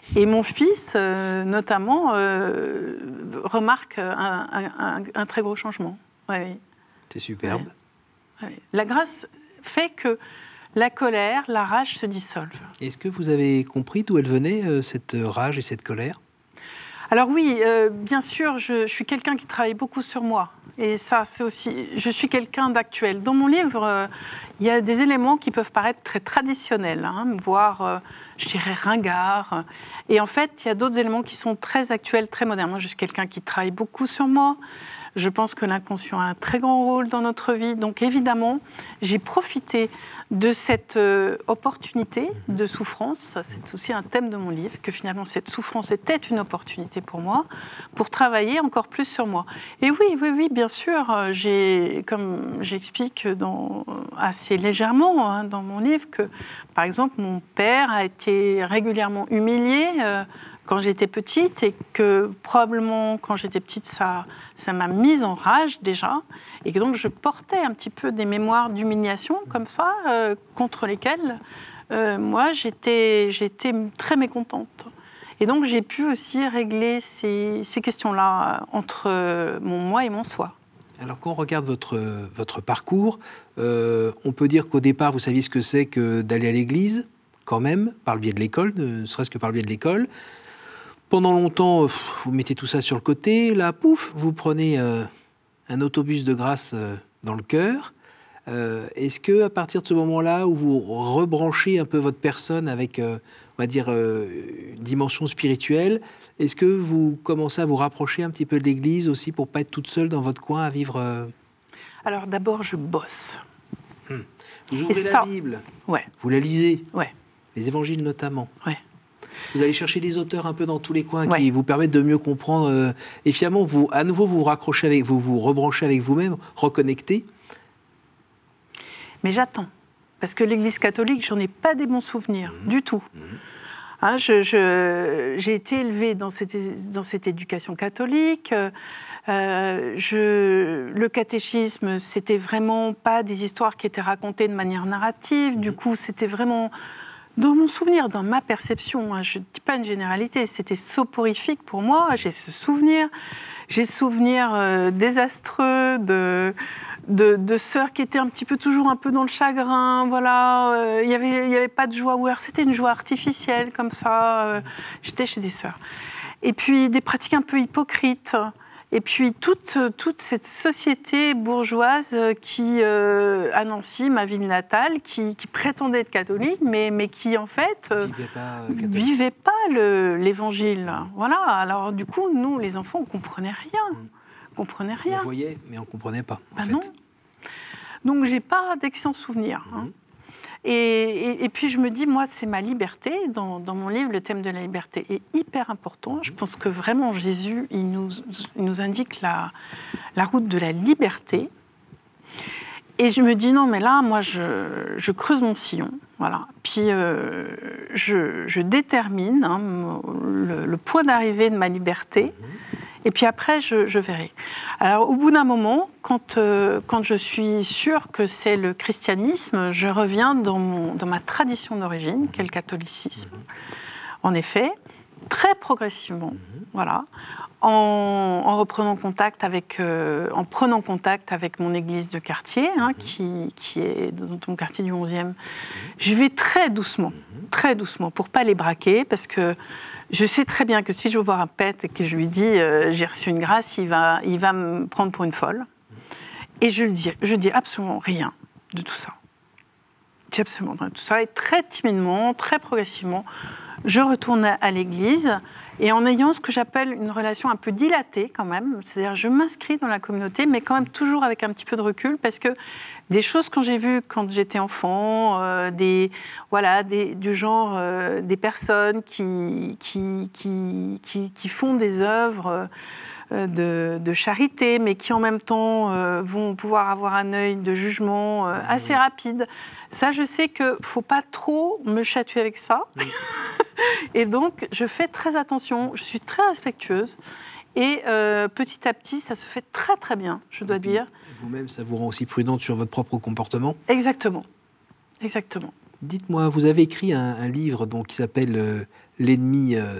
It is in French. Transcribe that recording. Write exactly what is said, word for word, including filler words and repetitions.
Et mon fils, euh, notamment, euh, remarque un, un, un, un très gros changement. Ouais. C'est superbe. Ouais. Ouais. La grâce fait que la colère, la rage se dissolvent. Est-ce que vous avez compris d'où elle venait, euh, cette rage et cette colère ? Alors oui, euh, bien sûr, je, je suis quelqu'un qui travaille beaucoup sur moi. Et ça, c'est aussi... Je suis quelqu'un d'actuel. Dans mon livre, euh, il y a des éléments qui peuvent paraître très traditionnels, hein, voire, euh, je dirais, ringards. Et en fait, il y a d'autres éléments qui sont très actuels, très modernes. Moi, je suis quelqu'un qui travaille beaucoup sur moi. Je pense que l'inconscient a un très grand rôle dans notre vie. Donc, évidemment, j'ai profité de cette euh, opportunité de souffrance. Ça, c'est aussi un thème de mon livre, que finalement, cette souffrance était une opportunité pour moi, pour travailler encore plus sur moi. Et oui, oui, oui, bien sûr, j'ai, comme j'explique dans, assez légèrement hein, dans mon livre, que, par exemple, mon père a été régulièrement humilié euh, quand j'étais petite et que probablement quand j'étais petite ça, ça m'a mise en rage déjà et que donc je portais un petit peu des mémoires d'humiliation comme ça euh, contre lesquelles euh, moi j'étais, j'étais très mécontente et donc j'ai pu aussi régler ces, ces questions-là entre mon moi et mon soi. Alors quand on regarde votre, votre parcours, euh, on peut dire qu'au départ vous saviez ce que c'est que d'aller à l'église quand même, par le biais de l'école, ne serait-ce que par le biais de l'école. Pendant longtemps, vous mettez tout ça sur le côté. Là, pouf, vous prenez euh, un autobus de grâce euh, dans le cœur. Euh, est-ce que à partir de ce moment-là, où vous rebranchez un peu votre personne avec, euh, on va dire, euh, une dimension spirituelle, est-ce que vous commencez à vous rapprocher un petit peu de l'Église aussi pour pas être toute seule dans votre coin à vivre euh... Alors d'abord, je bosse. Hum. Vous ouvrez Et la ça, Bible. Ouais. Vous la lisez. Ouais. Les Évangiles notamment. Ouais. Vous allez chercher des auteurs un peu dans tous les coins ouais. qui vous permettent de mieux comprendre. Euh, et finalement, vous, à nouveau, vous vous raccrochez avec, vous vous rebranchez avec vous-même, reconnectez. Mais j'attends. Parce que l'Église catholique, j'en ai pas des bons souvenirs, mmh. du tout. Mmh. Hein, je, je, j'ai été élevée dans cette, dans cette éducation catholique. Euh, je, le catéchisme, c'était vraiment pas des histoires qui étaient racontées de manière narrative. Mmh. Du coup, c'était vraiment... Dans mon souvenir, dans ma perception, hein, je ne dis pas une généralité, c'était soporifique pour moi, j'ai ce souvenir, j'ai ce souvenir euh, désastreux de, de, de sœurs qui étaient un petit peu, toujours un peu dans le chagrin, voilà, euh, il n'y avait, il y avait pas de joie, ou alors c'était une joie artificielle, comme ça, euh, j'étais chez des sœurs. Et puis des pratiques un peu hypocrites. Et puis toute, toute cette société bourgeoise qui, euh, à Nancy, ma ville natale, qui, qui prétendait être catholique, mais, mais qui en fait euh, vivait pas, euh, vivait pas le, l'évangile. Voilà. Alors du coup, nous, les enfants, on comprenait rien. Mm. On comprenait rien. On voyait, mais on comprenait pas. En ben fait. Non. Donc j'ai pas d'excellents souvenirs. Mm. Hein. Et, et, et puis je me dis, moi, c'est ma liberté. Dans, dans mon livre, le thème de la liberté est hyper important. Je pense que vraiment, Jésus, il nous, il nous indique la, la route de la liberté. Et je me dis, non, mais là, moi, je, je creuse mon sillon. Voilà. Puis euh, je, je détermine hein, le, le point d'arrivée de ma liberté. Et puis après, je, je verrai. Alors, au bout d'un moment, quand, euh, quand je suis sûre que c'est le christianisme, je reviens dans, mon, dans ma tradition d'origine, qu'est le catholicisme. En effet, très progressivement, mm-hmm. voilà, en, en reprenant contact avec, euh, en prenant contact avec mon église de quartier, hein, mm-hmm. qui, qui est dans mon quartier du onzième. Mm-hmm. Je vais très doucement, mm-hmm. très doucement, pour pas les braquer, parce que je sais très bien que si je veux voir un pète et que je lui dis euh, j'ai reçu une grâce, il va, il va me prendre pour une folle. Et je ne dis, je dis absolument rien de tout ça. Je dis absolument rien de tout ça. Et très timidement, très progressivement, je retourne à l'église et en ayant ce que j'appelle une relation un peu dilatée quand même. C'est-à-dire je m'inscris dans la communauté, mais quand même toujours avec un petit peu de recul parce que des choses que j'ai vues quand j'étais enfant, euh, des, voilà, des, du genre euh, des personnes qui, qui, qui, qui, qui font des œuvres euh, de, de charité, mais qui en même temps euh, vont pouvoir avoir un œil de jugement euh, assez rapide. Ça, je sais qu'il ne faut pas trop me chatouiller avec ça. Oui. Et donc, je fais très attention, je suis très respectueuse. Et euh, petit à petit, ça se fait très très bien, je dois dire. Vous-même, ça vous rend aussi prudente sur votre propre comportement ? Exactement, exactement. Dites-moi, vous avez écrit un, un livre donc, qui s'appelle euh, « L'ennemi euh,